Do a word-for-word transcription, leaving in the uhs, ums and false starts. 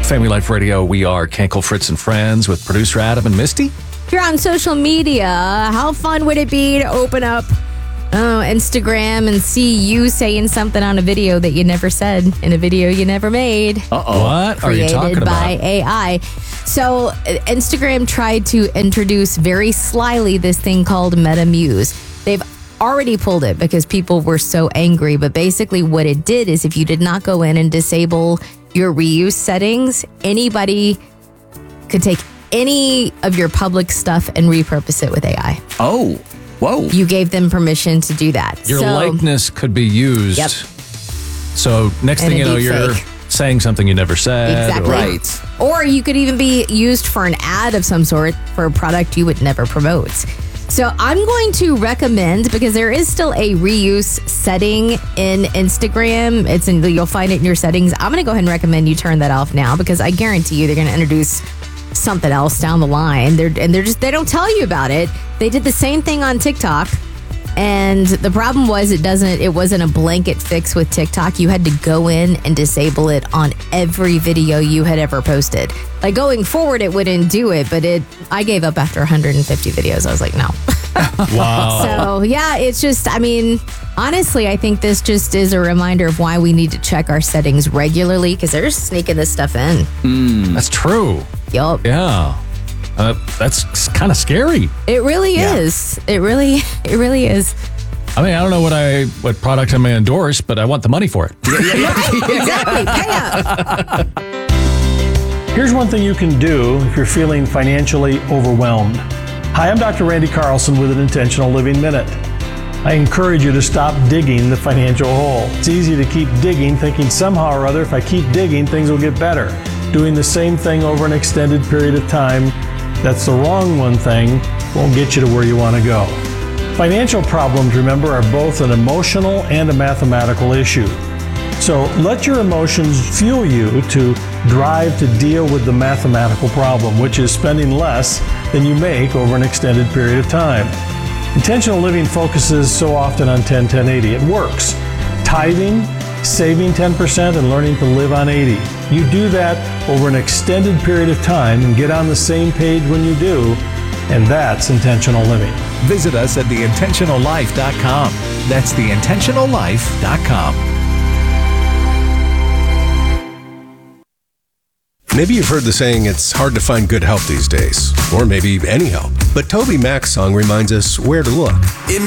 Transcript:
Family Life Radio, we are Cankle, Fritz, and Friends with producer Adam and Misty. If you're on social media, how fun would it be to open up oh, Instagram and see you saying something on a video that you never said in a video you never made? Uh-oh. What are you talking Created by about? A I. So Instagram tried to introduce very slyly this thing called MetaMuse. They've already pulled it because people were so angry. But basically what it did is if you did not go in and disable your reuse settings, anybody could take any of your public stuff and repurpose it with A I. Oh, whoa. You gave them permission to do that. Your so, likeness could be used. Yep. So next And thing you know, it'd be you're fake. saying something you never said. Exactly. Or, Right. Or you could even be used for an ad of some sort for a product you would never promote. So I'm going to recommend, because there is still a reuse setting in Instagram. It's in, you'll find it in your settings. I'm going to go ahead and recommend you turn that off now, because I guarantee you they're going to introduce something else down the line. They're and they're just they don't tell you about it. They did the same thing on TikTok. And the problem was it doesn't it wasn't a blanket fix with TikTok. You had to go in and disable it on every video you had ever posted. Like going forward, it wouldn't do it, but it I gave up after one hundred fifty videos. I was like, no. Wow. So yeah, it's just, I mean, honestly, I think this just is a reminder of why we need to check our settings regularly, because they're sneaking this stuff in. That's true. Yup. Yeah. Uh, that's kind of scary. It really Yeah. is. It really, it really is. I mean, I don't know what I what product I may endorse, but I want the money for it. Exactly. Pay up. Here's one thing you can do if you're feeling financially overwhelmed. Hi, I'm Doctor Randy Carlson with an Intentional Living Minute. I encourage you to stop digging the financial hole. It's easy to keep digging, thinking somehow or other, if I keep digging, things will get better. Doing the same thing over an extended period of time, that's the wrong one thing, won't get you to where you want to go. Financial problems, remember, are both an emotional and a mathematical issue. So let your emotions fuel you to drive to deal with the mathematical problem, which is spending less than you make over an extended period of time. Intentional living focuses so often on ten ten eighty. It works. Tithing, saving ten percent, and learning to live on eighty. You do that over an extended period of time and get on the same page when you do, and that's intentional living. Visit us at the intentional life dot com. That's the intentional life dot com. Maybe you've heard the saying, it's hard to find good help these days, or maybe any help. But Toby Mac's song reminds us where to look. It